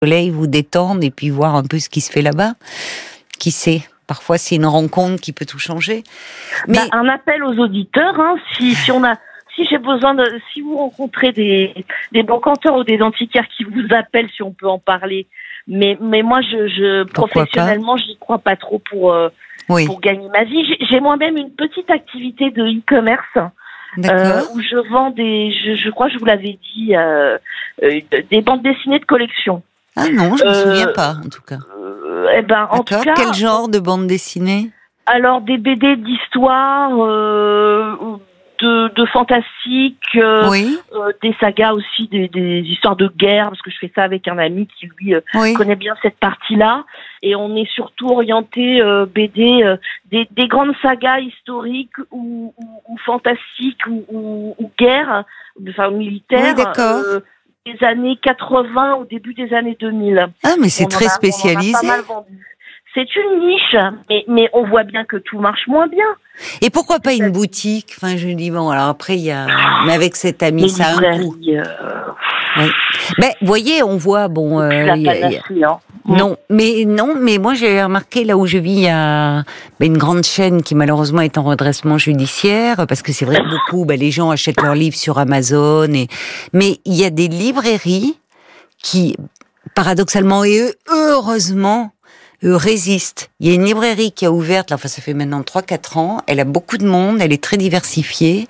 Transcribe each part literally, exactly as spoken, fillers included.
soleil, vous détendre et puis voir un peu ce qui se fait là-bas. Qui sait ? Parfois, c'est une rencontre qui peut tout changer. Mais bah, un appel aux auditeurs, hein, si, si on a, si j'ai besoin de, si vous rencontrez des, des brocanteurs ou des antiquaires qui vous appellent, si on peut en parler. Mais, mais moi, je, je professionnellement, je n'y crois pas trop pour, euh, oui. pour gagner ma vie. J'ai, j'ai moi-même une petite activité de e-commerce. Euh, où je vends des, je, je crois que je vous l'avais dit, euh, euh, des bandes dessinées de collection. Ah non, je ne me euh, souviens pas, en tout cas. Euh, eh ben, en tout cas, quel genre de bande dessinée ? Alors, des B D d'histoire, euh, de, de fantastique, euh, oui. euh, des sagas aussi, des, des histoires de guerre, parce que je fais ça avec un ami qui, lui, euh, oui. connaît bien cette partie-là. Et on est surtout orienté euh, B D, euh, des, des grandes sagas historiques ou, ou, ou fantastiques ou, ou, ou guerre, enfin militaires. Oui, d'accord. Euh, des années quatre-vingts au début des années deux mille. Ah, mais c'est on très a, spécialisé. On en a pas mal vendu. C'est une niche, mais, mais on voit bien que tout marche moins bien. Et pourquoi pas une boutique ? Enfin, je dis, bon, alors après, il y a... Mais avec cet ami, ça a un coût. Euh... Oui. Mais, vous voyez, on voit, bon... Euh, la y a, y a... hein. Non, mais non, mais moi, j'ai remarqué, là où je vis, il y a bah, une grande chaîne qui, malheureusement, est en redressement judiciaire, parce que c'est vrai que beaucoup, bah, les gens achètent leurs livres sur Amazon, et... mais il y a des librairies qui, paradoxalement, et heureusement... Euh, résiste. Il y a une librairie qui a ouvert, là, enfin ça fait maintenant trois quatre ans, elle a beaucoup de monde, elle est très diversifiée.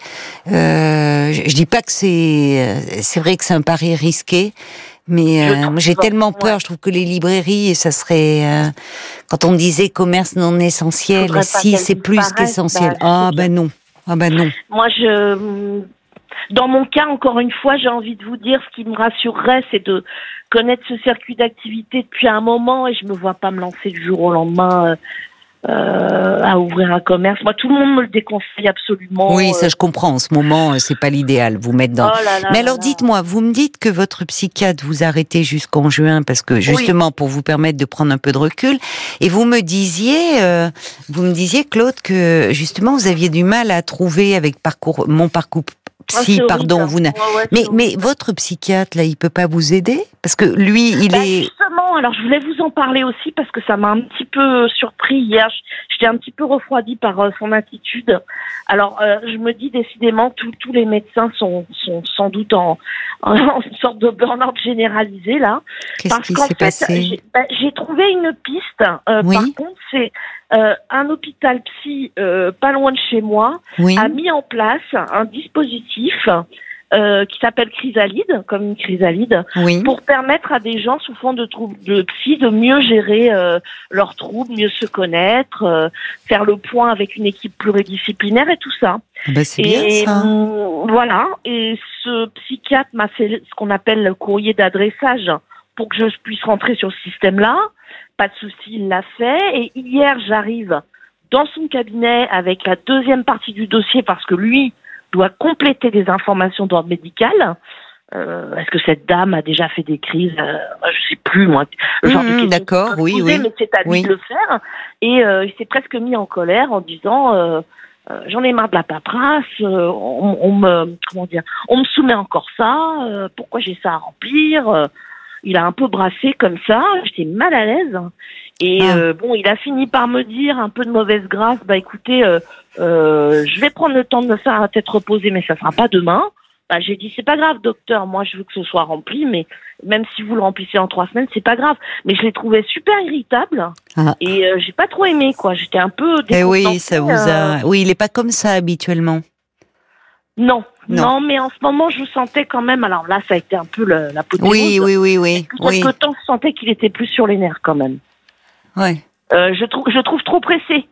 Euh, je, je dis pas que c'est c'est vrai que c'est un pari risqué, mais euh, moi, j'ai tellement peur, ouais. Je trouve que les librairies, ça serait euh, quand on disait commerce non essentiel, si c'est plus qu'essentiel. Bah, ah ben bah non. Ah ben bah non. Moi je Dans mon cas, encore une fois, j'ai envie de vous dire, ce qui me rassurerait, c'est de connaître ce circuit d'activité depuis un moment, et je me vois pas me lancer du jour au lendemain euh, à ouvrir un commerce. Moi, tout le monde me le déconseille absolument. Oui, ça je comprends. En ce moment, c'est pas l'idéal. Vous mettre dans. Oh là là. Mais alors, là. Dites-moi, vous me dites que votre psychiatre vous a arrêté jusqu'en juin parce que justement oui. pour vous permettre de prendre un peu de recul. Et vous me disiez, euh, vous me disiez, Claude, que justement vous aviez du mal à trouver avec parcours, mon parcours. Psy, oh, pardon, vous n'a... ouais, ouais, mais mais votre psychiatre là, il peut pas vous aider parce que lui, il bah, est justement. Alors je voulais vous en parler aussi parce que ça m'a un petit peu surpris hier. J'étais un petit peu refroidie par euh, son attitude. Alors euh, je me dis décidément tous tous les médecins sont sont sans doute en, en, en sorte de burn-out généralisé là. Qu'est-ce parce qui qu'en s'est fait, passé j'ai, bah, j'ai trouvé une piste. Euh, oui. Par contre, c'est Euh, un hôpital psy euh, pas loin de chez moi oui. a mis en place un dispositif euh, qui s'appelle chrysalide, comme une chrysalide, oui. pour permettre à des gens souffrant de troubles de psy de mieux gérer euh, leurs troubles, mieux se connaître, euh, faire le point avec une équipe pluridisciplinaire et tout ça. Bah, c'est et bien ça. Euh, voilà. Et ce psychiatre m'a fait ce qu'on appelle le courrier d'adressage pour que je puisse rentrer sur ce système-là. Pas de souci, il l'a fait. Et hier, j'arrive dans son cabinet avec la deuxième partie du dossier parce que lui doit compléter des informations d'ordre médical. Euh, est-ce que cette dame a déjà fait des crises euh, je sais plus, moi. Le genre mmh, de question d'accord, oui, poser, oui. Mais c'est à lui oui. de le faire. Et euh, il s'est presque mis en colère en disant euh, euh, j'en ai marre de la paperasse, euh, on, on me comment dire, on me soumet encore ça, euh, pourquoi j'ai ça à remplir euh, Il a un peu brassé comme ça, j'étais mal à l'aise. Et ah. euh, bon, il a fini par me dire, un peu de mauvaise grâce, bah écoutez, euh, euh, je vais prendre le temps de me faire la tête reposée, mais ça sera pas demain. Bah, j'ai dit, c'est pas grave, docteur, moi je veux que ce soit rempli, mais même si vous le remplissez en trois semaines, c'est pas grave. Mais je l'ai trouvé super irritable, ah. et euh, j'ai pas trop aimé, quoi. J'étais un peu décontenancée. Eh oui, ça vous a... Euh... Oui, il est pas comme ça habituellement. Non, non, non, mais en ce moment, je sentais quand même. Alors là, ça a été un peu le, la peau de Oui, oui, oui, oui. Quelque oui. temps, je sentais qu'il était plus sur les nerfs quand même. Ouais. Euh, je trouve, je trouve trop pressé.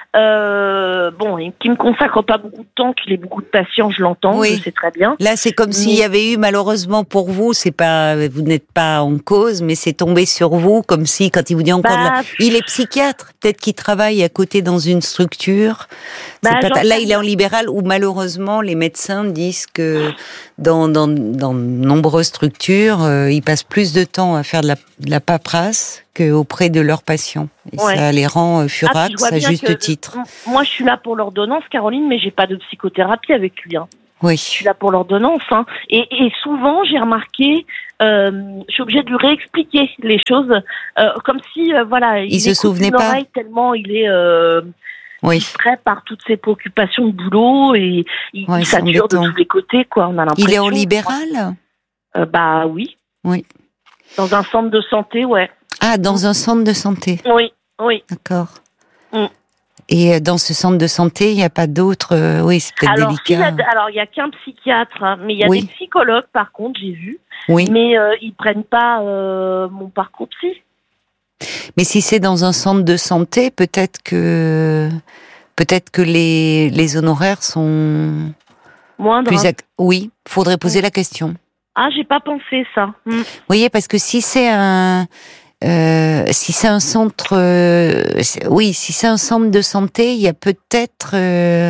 Euh, bon, et qui me consacre pas beaucoup de temps, qu'il ait beaucoup de patience, je l'entends, oui. Je sais très bien. Là, c'est comme mais... s'il y avait eu, malheureusement pour vous, c'est pas, vous n'êtes pas en cause, mais c'est tombé sur vous, comme si, quand il vous dit encore, bah... de la... il est psychiatre, peut-être qu'il travaille à côté dans une structure. Bah, pas... Là, il est en libéral, où malheureusement, les médecins disent que dans, dans, dans de nombreuses structures, euh, ils passent plus de temps à faire de la, de la paperasse qu'auprès de leurs patients. Et ouais. Ça les rend euh, furax ah, à juste que, titre. Moi, je suis là pour l'ordonnance, Caroline, mais j'ai pas de psychothérapie avec lui. Hein. Oui. Je suis là pour l'ordonnance. Hein. Et, et souvent, j'ai remarqué euh, je suis obligée de lui réexpliquer les choses, euh, comme si, euh, voilà, il, il se souvenait pas tellement il est euh, oui. distrait par toutes ses préoccupations de boulot et il, ouais, il sature de tous les côtés, quoi. On a l'impression. Il est en libéral? euh, Bah oui. Oui. Dans un centre de santé, ouais. Ah, dans mmh. un centre de santé. Oui, oui. D'accord. Mmh. Et dans ce centre de santé, il n'y a pas d'autres... Euh, oui, c'est peut-être alors, délicat. Si, alors, il n'y a qu'un psychiatre, hein, mais il y a oui. des psychologues, par contre, j'ai vu. Oui. Mais euh, ils ne prennent pas euh, mon parcours psy. Mais si c'est dans un centre de santé, peut-être que... Peut-être que les, les honoraires sont... Moindres. Plus ac... Oui, il faudrait poser mmh. la question. Ah, j'ai pas pensé ça. Mmh. Vous voyez, parce que si c'est un... Euh, si c'est un centre, euh, oui, si c'est un centre de santé, il y a peut-être, euh,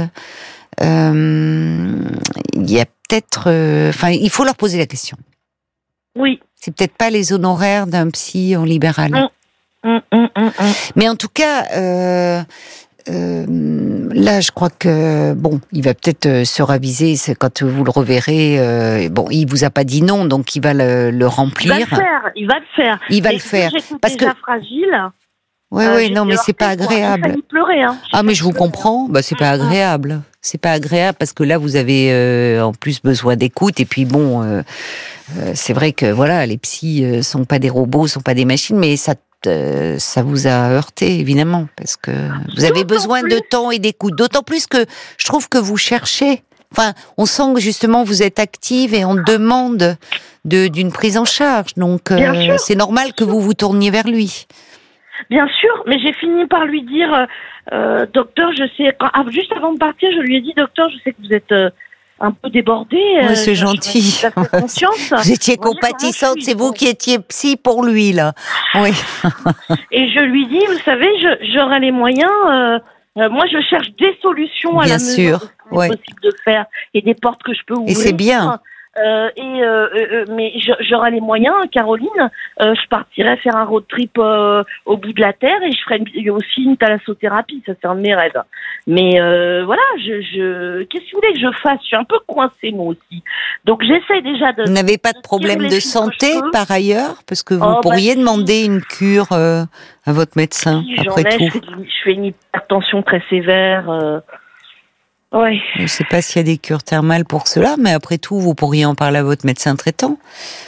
euh, il y a peut-être, enfin, euh, il faut leur poser la question. Oui. C'est peut-être pas les honoraires d'un psy en libéral. Mmh. Mmh, mmh, mmh, mmh. Mais en tout cas, euh, euh, là, je crois que bon, il va peut-être se raviser quand vous le reverrez. Euh, bon, il vous a pas dit non, donc il va le, le remplir. Il va le faire. Il va le faire. Il va mais le faire. Parce déjà que fragile. Oui, euh, oui, non, mais c'est pas agréable. J'ai failli pleurer, hein. Ah, mais je vous comprends. Bah, c'est pas agréable. C'est pas agréable parce que là, vous avez euh, en plus besoin d'écoute. Et puis bon, euh, euh, c'est vrai que voilà, les psys euh, sont pas des robots, sont pas des machines, mais ça. Euh, ça vous a heurté, évidemment, parce que vous avez besoin de temps et d'écoute. D'autant plus que je trouve que vous cherchez. Enfin, on sent que justement vous êtes active et on demande de, d'une prise en charge. Donc, euh, c'est normal que vous vous tourniez vers lui. Bien sûr, mais j'ai fini par lui dire, euh, docteur, je sais, quand, juste avant de partir, je lui ai dit, docteur, je sais que vous êtes euh, un peu débordé. Ouais, euh, c'est gentil. Confiance. Vous étiez compatissante, c'est vous qui étiez psy pour lui, là. Oui. Et je lui dis, vous savez, je, j'aurai les moyens. Euh, euh, moi, je cherche des solutions à bien la mesure sûr. de ce qu'il est ouais. possible de faire et des portes que je peux ouvrir. Et c'est bien. Euh, et euh, euh, mais j'aurai les moyens, Caroline. Euh, je partirai faire un road trip euh, au bout de la terre et je ferai une, aussi une thalassothérapie. Ça, c'est un de mes rêves. Mais euh, voilà, je, je qu'est-ce que vous voulez que je fasse? Je suis un peu coincée moi aussi. Donc j'essaie déjà de. Vous n'avez pas de problème de santé par ailleurs, parce que vous oh, pourriez bah, demander une cure euh, à votre médecin si, après ai, tout. Je fais, je fais une hypertension très sévère. Euh, Ouais. Je ne sais pas s'il y a des cures thermales pour cela, mais après tout, vous pourriez en parler à votre médecin traitant.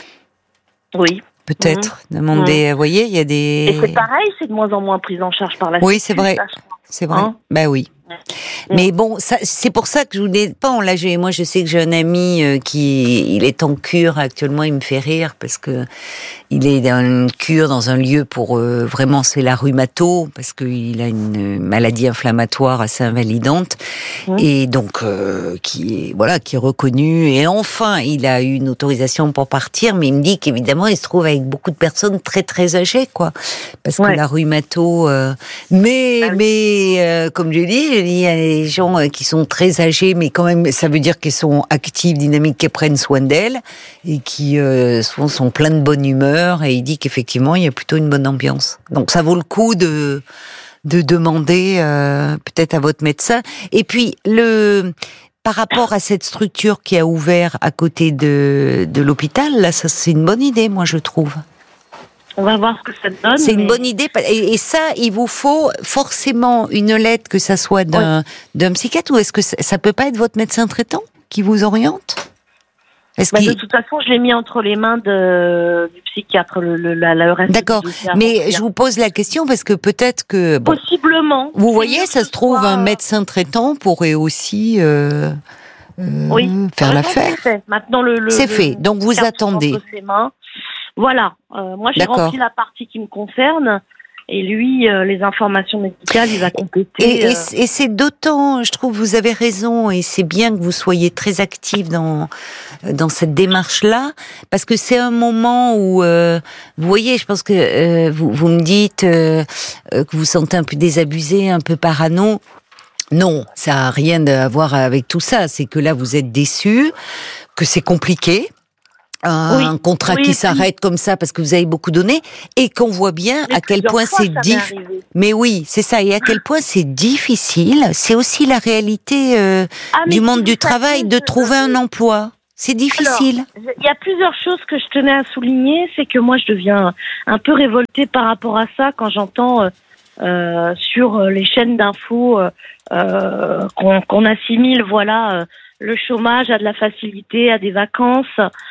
Oui. Peut-être. Mmh. Demander, vous mmh. voyez, il y a des... Et c'est pareil, c'est de moins en moins pris en charge par la Oui, c'est vrai. Là, c'est vrai. Hein ben oui. Mmh. Mais bon, ça, c'est pour ça que je vous dis pas. Là, j'ai, moi, je sais que j'ai un ami euh, qui, il est en cure actuellement. Il me fait rire parce que il est dans une cure dans un lieu pour euh, vraiment, c'est la rhumato parce qu'il a une maladie inflammatoire assez invalidante mmh. et donc euh, qui est voilà, qui est reconnu. Et enfin, il a eu une autorisation pour partir, mais il me dit qu'évidemment, il se trouve avec beaucoup de personnes très très âgées, quoi, parce ouais. que la rhumato. Euh, mais ah oui. mais euh, comme je dis. Il y a des gens qui sont très âgés, mais quand même, ça veut dire qu'ils sont actifs, dynamiques, qu'ils prennent soin d'elles et qui euh, souvent sont pleins de bonne humeur. Et il dit qu'effectivement, il y a plutôt une bonne ambiance. Donc, ça vaut le coup de de demander euh, peut-être à votre médecin. Et puis le par rapport à cette structure qui a ouvert à côté de de l'hôpital, là, ça c'est une bonne idée, moi je trouve. On va voir ce que ça donne. C'est mais... une bonne idée. Et, et ça, il vous faut forcément une lettre, que ça soit d'un, oui. d'un psychiatre, ou est-ce que ça, ça peut pas être votre médecin traitant qui vous oriente? Est-ce bah, qu'il... De toute façon, je l'ai mis entre les mains de, du psychiatre, le, le, la, la reste. D'accord. Mais je vous pose la question parce que peut-être que... Bon, possiblement. Vous voyez, ça se trouve, soit... un médecin traitant pourrait aussi euh, euh, oui. faire l'affaire. C'est fait. Maintenant, le, le, c'est le, fait. Donc vous attendez. Ses mains. Voilà, euh, moi j'ai D'accord. rempli la partie qui me concerne et lui, euh, les informations médicales, il va compléter. Et, euh... et, et c'est d'autant, je trouve, vous avez raison, et c'est bien que vous soyez très active dans dans cette démarche-là, parce que c'est un moment où, euh, vous voyez, je pense que euh, vous vous me dites euh, que vous vous sentez un peu désabusé, un peu parano. Non, ça n'a rien à voir avec tout ça. C'est que là, vous êtes déçu, que c'est compliqué. Un oui, contrat oui, qui s'arrête oui. comme ça parce que vous avez beaucoup donné et qu'on voit bien mais à quel point c'est difficile. Mais oui, c'est ça. Et à quel point c'est difficile. C'est aussi la réalité euh, ah, du monde du travail de trouver un emploi. C'est difficile. Alors, il y a plusieurs choses que je tenais à souligner. C'est que moi, je deviens un peu révoltée par rapport à ça quand j'entends euh, euh, sur les chaînes d'infos euh, qu'on, qu'on assimile, voilà, euh, le chômage à de la facilité, à des vacances.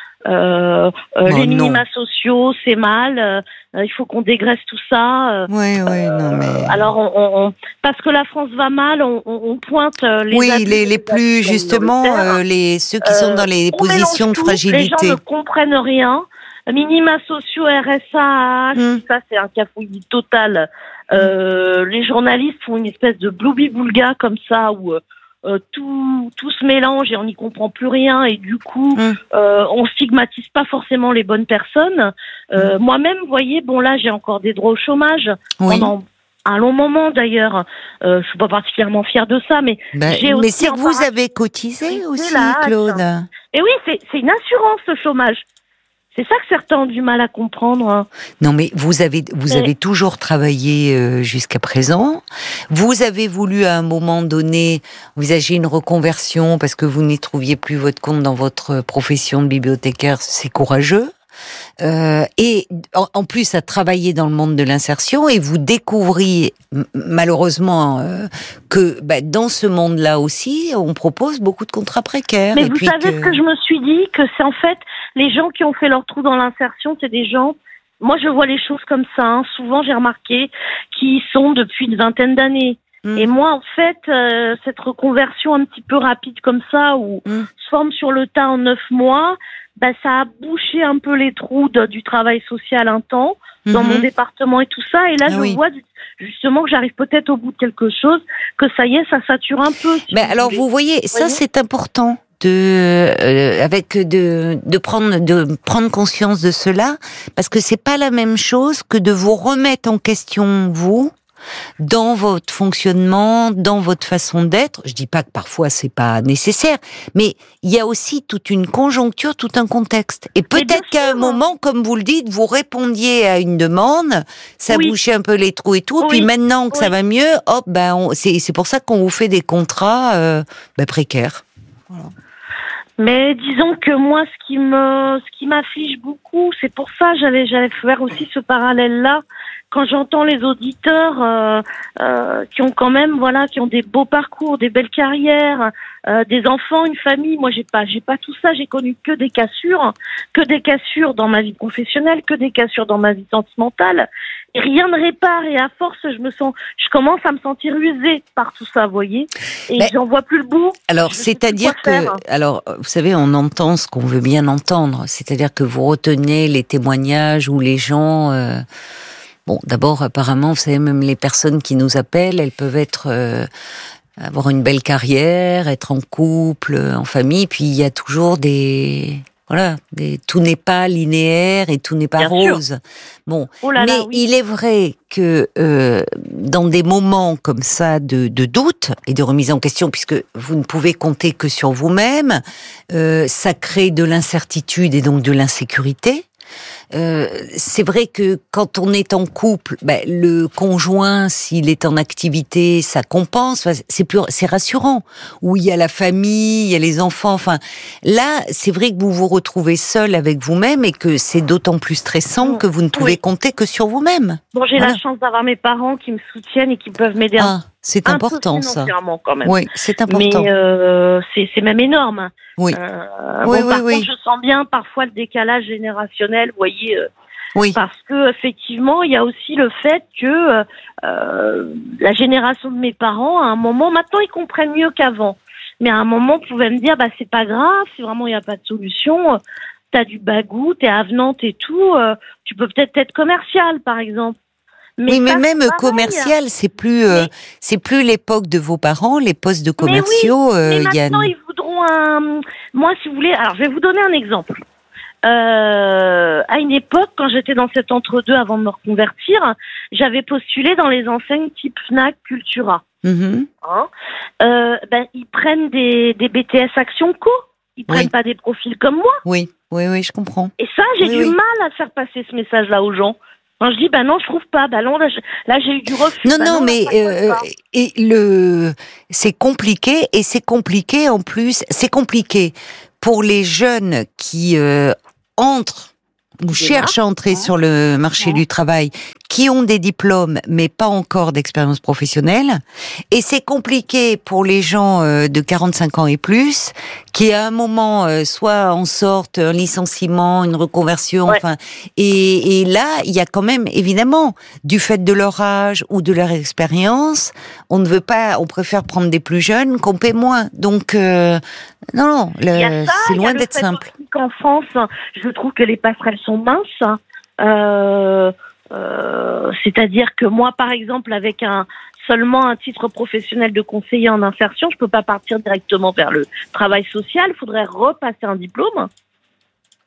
Euh, euh, Oh, les non. minima sociaux, c'est mal. Euh, il faut qu'on dégraisse tout ça. Euh, Oui, oui, euh, non, mais... Alors, on, on, on, parce que la France va mal, on, on, on pointe euh, les Oui, abus, les, les plus, justement, euh, les, ceux qui sont dans les on positions de mélange tout, fragilité. Les gens ne comprennent rien. Minima sociaux, R S A, Mm. ça c'est un cafouillis total. Euh, les journalistes font une espèce de bloubi-boulga comme ça où euh, tout, tout se mélange et on n'y comprend plus rien et du coup Mm. euh, on stigmatise pas forcément les bonnes personnes. Euh, mm. Moi-même, vous voyez, bon là j'ai encore des droits au chômage Oui. pendant un long moment d'ailleurs. Euh, je suis pas particulièrement fière de ça, mais Ben, j'ai aussi mais c'est que vous parallèle avez cotisé aussi, la hache. Claude. Et oui, c'est, c'est une assurance le chômage. C'est ça que certains ont du mal à comprendre. Non, mais vous avez vous mais... avez toujours travaillé euh, jusqu'à présent. Vous avez voulu à un moment donné envisager une reconversion parce que vous n'y trouviez plus votre compte dans votre profession de bibliothécaire. C'est courageux. Euh, et en, en plus à travailler dans le monde de l'insertion et vous découvrez m- malheureusement euh, que bah, dans ce monde-là aussi on propose beaucoup de contrats précaires. Mais et vous puis savez que... ce que je me suis dit, que c'est en fait les gens qui ont fait leur trou dans l'insertion, c'est des gens, moi je vois les choses comme ça, hein. Souvent j'ai remarqué, qui sont depuis une vingtaine d'années. Mmh. Et moi en fait, euh, cette reconversion un petit peu rapide comme ça, où mmh. se forme sur le tas en neuf mois, bah, ça a bouché un peu les trous de, du travail social un temps, mmh. dans mon département et tout ça. Et là, ah, je oui. vois justement que j'arrive peut-être au bout de quelque chose, que ça y est, ça sature un peu. Si Mais vous alors, voulez. vous voyez, vous ça voyez c'est important. De euh, avec de de prendre de prendre conscience de cela, parce que c'est pas la même chose que de vous remettre en question vous dans votre fonctionnement, dans votre façon d'être. Je dis pas que parfois c'est pas nécessaire, mais il y a aussi toute une conjoncture, tout un contexte. Et peut-être qu'à un moment, comme vous le dites, vous répondiez à une demande, ça oui. bouchait un peu les trous et tout, oui. puis maintenant que oui. ça va mieux, hop, ben on, c'est c'est pour ça qu'on vous fait des contrats euh, ben, précaires. Voilà. Mais disons que moi, ce qui me, ce qui m'afflige beaucoup, c'est pour ça j'allais, j'allais faire aussi ce parallèle-là. Quand j'entends les auditeurs euh, euh, qui ont quand même, voilà, qui ont des beaux parcours, des belles carrières, euh, des enfants, une famille. Moi, j'ai pas, j'ai pas tout ça. J'ai connu que des cassures, que des cassures dans ma vie professionnelle, que des cassures dans ma vie sentimentale. Et rien ne répare. Et à force, je me sens, je commence à me sentir usée par tout ça, vous voyez. Et Mais, j'en vois plus le bout. Alors, c'est-à-dire que, faire. alors, vous savez, on entend ce qu'on veut bien entendre. C'est-à-dire que vous retenez les témoignages où les gens. Euh, Bon, d'abord, apparemment, vous savez, même les personnes qui nous appellent, elles peuvent être euh, avoir une belle carrière, être en couple, en famille, puis il y a toujours des voilà, des, tout n'est pas linéaire et tout n'est pas Bien rose. Sûr. Bon, oh là là, mais oui. il est vrai que euh, dans des moments comme ça de, de doute et de remise en question, puisque vous ne pouvez compter que sur vous-même, euh, ça crée de l'incertitude et donc de l'insécurité. Euh, c'est vrai que quand on est en couple, ben, le conjoint, s'il est en activité, ça compense. C'est plus, c'est rassurant. Où il y a la famille, il y a les enfants. Enfin, là, c'est vrai que vous vous retrouvez seul avec vous-même et que c'est d'autant plus stressant que vous ne pouvez oui. compter que sur vous-même. Bon, j'ai voilà. la chance d'avoir mes parents qui me soutiennent et qui peuvent m'aider. Ah, un, c'est un important peu ça. Quand même. Oui, c'est important. Mais euh, c'est, c'est même énorme. Oui. Euh, oui, bon, oui, par oui. contre, je sens bien parfois le décalage générationnel, vous voyez. Euh, oui. Parce que effectivement, il y a aussi le fait que euh, la génération de mes parents, à un moment, maintenant, ils comprennent mieux qu'avant. Mais à un moment, pouvaient me dire, bah c'est pas grave, si vraiment il n'y a pas de solution, t'as du bagou, t'es avenante et tout, euh, tu peux peut-être être commercial, par exemple. Mais oui, mais ça, même commercial, c'est plus, euh, mais... c'est plus l'époque de vos parents, les postes de commerciaux. Mais oui, euh, mais maintenant, Yann. Ils voudront un. Moi, si vous voulez, alors je vais vous donner un exemple. Euh, à une époque, quand j'étais dans cet entre-deux avant de me reconvertir, j'avais postulé dans les enseignes type Fnac, Cultura. Mm-hmm. Hein euh, ben, ils prennent des, des B T S Action Co. Ils prennent oui. pas des profils comme moi. Oui, oui, oui, je comprends. Et ça, j'ai oui, du oui. mal à faire passer ce message-là aux gens. Quand je dis, bah non, je trouve pas. Bah non, là, je, là j'ai eu du refus. Non, bah non, non, mais euh, et le, c'est compliqué et c'est compliqué en plus. C'est compliqué pour les jeunes qui euh, entrent ou cherchent à entrer ouais. sur le marché ouais. du travail, qui ont des diplômes mais pas encore d'expérience professionnelle, et c'est compliqué pour les gens euh, de quarante-cinq ans et plus, qui à un moment euh, soit en sortent un licenciement, une reconversion, ouais. enfin, et, et là il y a quand même évidemment du fait de leur âge ou de leur expérience, on ne veut pas, on préfère prendre des plus jeunes qu'on paie moins, donc euh, non non, le, ça, c'est loin d'être simple. En France, je trouve que les passerelles sont minces. Euh, euh, c'est-à-dire que moi, par exemple, avec un seulement un titre professionnel de conseiller en insertion, je peux pas partir directement vers le travail social. Il faudrait repasser un diplôme. Vous voyez ?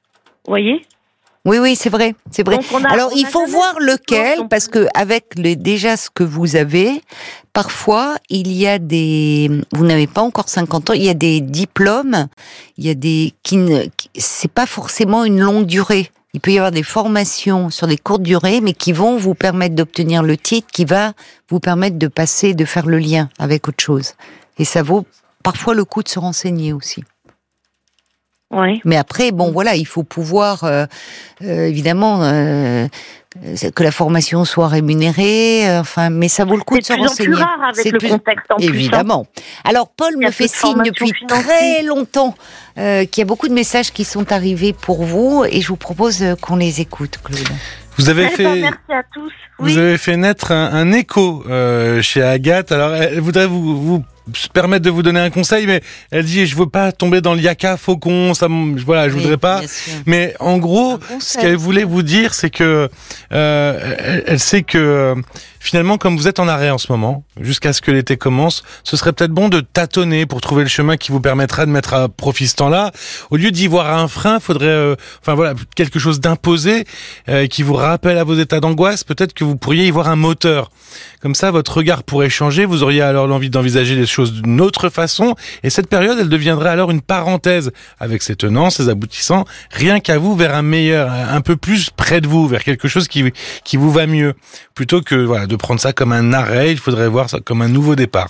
Oui, oui, c'est vrai, c'est vrai. A, Alors, il faut voir lequel, parce que avec les, déjà ce que vous avez, parfois, il y a des, vous n'avez pas encore cinquante ans, il y a des diplômes, il y a des, qui ne, qui, c'est pas forcément une longue durée. Il peut y avoir des formations sur des courtes durées, mais qui vont vous permettre d'obtenir le titre, qui va vous permettre de passer, de faire le lien avec autre chose. Et ça vaut parfois le coup de se renseigner aussi. Ouais. Mais après, bon, voilà, il faut pouvoir, euh, euh, évidemment, euh, que la formation soit rémunérée. Euh, enfin, mais ça vaut le coup c'est de se renseigner. C'est plus rare avec c'est le plus... contexte en évidemment. Plus, hein. Alors, Paul me fait signe depuis financière. très longtemps euh, qu'il y a beaucoup de messages qui sont arrivés pour vous, et je vous propose qu'on les écoute, Claude. Vous avez eh fait. Ben, merci à tous. Oui. Vous avez fait naître un, un écho euh, chez Agathe. Alors, elle voudrait vous. vous se permettre de vous donner un conseil, mais elle dit je veux pas tomber dans le yaka faucon, ça, voilà, je oui, voudrais pas. Mais en gros, ce qu'elle voulait vous dire, c'est que euh, elle, elle sait que finalement, comme vous êtes en arrêt en ce moment, jusqu'à ce que l'été commence, ce serait peut-être bon de tâtonner pour trouver le chemin qui vous permettra de mettre à profit ce temps-là. Au lieu d'y voir un frein, faudrait, euh, enfin voilà, quelque chose d'imposé euh, qui vous rappelle à vos états d'angoisse. Peut-être que vous pourriez y voir un moteur. Comme ça, votre regard pourrait changer. Vous auriez alors l'envie d'envisager les choses d'une autre façon. Et cette période, elle deviendrait alors une parenthèse avec ses tenants, ses aboutissants, rien qu'à vous vers un meilleur, un peu plus près de vous, vers quelque chose qui qui vous va mieux, plutôt que voilà de prendre ça comme un arrêt. Il faudrait voir ça comme un nouveau départ.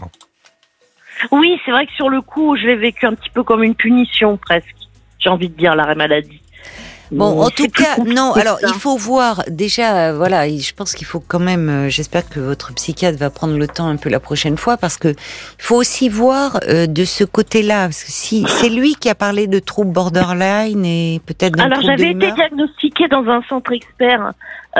Oui, c'est vrai que sur le coup, je l'ai vécu un petit peu comme une punition presque. J'ai envie de dire l'arrêt maladie. Bon, en tout cas, non. Alors, il faut voir déjà. Euh, voilà, je pense qu'il faut quand même. Euh, j'espère que votre psychiatre va prendre le temps un peu la prochaine fois, parce que il faut aussi voir euh, de ce côté-là. Parce que si c'est lui qui a parlé de troubles borderline et peut-être d'un trouble de l'humeur. Alors, j'avais été diagnostiquée dans un centre expert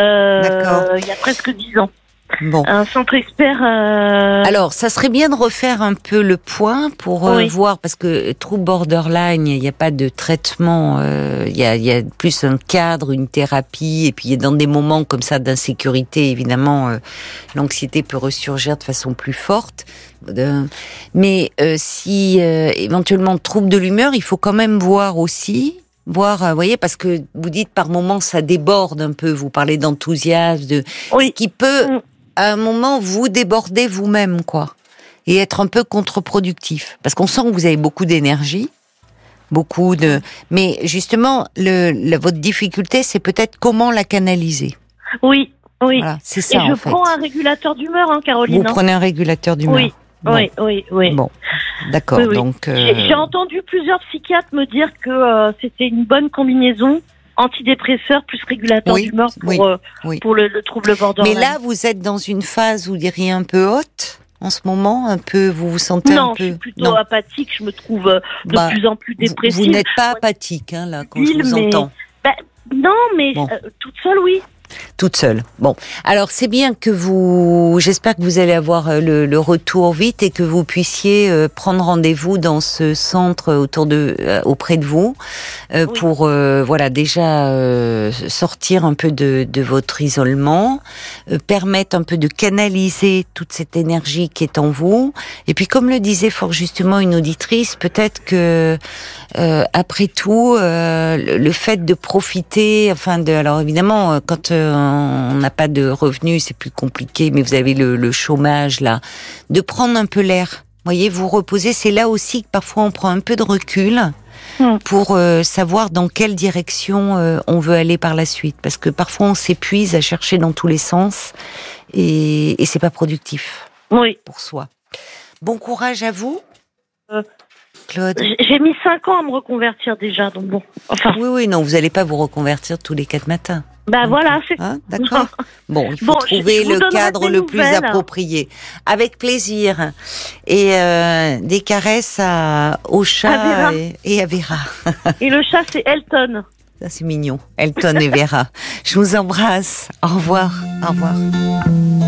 euh, il y a presque dix ans. Bon. Un centre expert. Euh... Alors, ça serait bien de refaire un peu le point pour euh, oui. voir, parce que trouble borderline, il n'y a pas de traitement, euh, il y a, il y a plus un cadre, une thérapie, et puis dans des moments comme ça d'insécurité, évidemment, euh, l'anxiété peut ressurgir de façon plus forte. Euh, mais euh, si euh, éventuellement trouble de l'humeur, il faut quand même voir aussi. Voir, vous voyez, parce que vous dites par moments ça déborde un peu. Vous parlez d'enthousiasme, de oui. ce qui peut à un moment vous déborder vous-même, quoi, et être un peu contre-productif. Parce qu'on sent que vous avez beaucoup d'énergie, beaucoup de, mais justement, le, le votre difficulté, c'est peut-être comment la canaliser. Oui, oui. Voilà, c'est ça. Et je en fait. prends un régulateur d'humeur, hein, Caroline. Vous prenez un régulateur d'humeur. Oui. Bon. Oui, oui, oui. Bon, d'accord. Oui, oui. Donc, euh... j'ai, j'ai entendu plusieurs psychiatres me dire que euh, c'était une bonne combinaison antidépresseur plus régulateur oui, d'humeur pour, oui, euh, oui. pour le, le trouble borderline. Mais là, vous êtes dans une phase, vous diriez, un peu haute en ce moment, un peu, vous vous sentez non, un peu... Non, je suis plutôt non. apathique, je me trouve de bah, plus en plus dépressive. Vous, vous n'êtes pas apathique, hein, là, quand Ville, je vous mais... entends. Bah, non, mais bon. euh, toute seule, oui. Toute seule. Bon, alors c'est bien que vous. J'espère que vous allez avoir le, le retour vite et que vous puissiez euh, prendre rendez-vous dans ce centre autour de, euh, auprès de vous, euh, oui. pour euh, voilà déjà euh, sortir un peu de, de votre isolement, euh, permettre un peu de canaliser toute cette énergie qui est en vous. Et puis, comme le disait fort justement une auditrice, peut-être que euh, après tout, euh, le, le fait de profiter, enfin de, alors évidemment, quand euh, on n'a pas de revenus, c'est plus compliqué, mais vous avez le, le chômage là, de prendre un peu l'air. Voyez, vous reposez, c'est là aussi que parfois on prend un peu de recul mmh. pour euh, savoir dans quelle direction euh, on veut aller par la suite, parce que parfois on s'épuise à chercher dans tous les sens et, et c'est pas productif oui. pour soi. Bon courage à vous. Euh, Claude? J'ai mis cinq ans à me reconvertir déjà, donc bon. Enfin. Oui, oui, non, vous n'allez pas vous reconvertir tous les quatre matins. Ben voilà, c'est... Hein, d'accord. Bon, il faut bon, trouver je, je le cadre le plus nouvelles. approprié. Avec plaisir. Et euh, des caresses à, au chat à et, et à Vera. Et le chat, c'est Elton. Ça, c'est mignon. Elton et Vera. Je vous embrasse. Au revoir. Au revoir.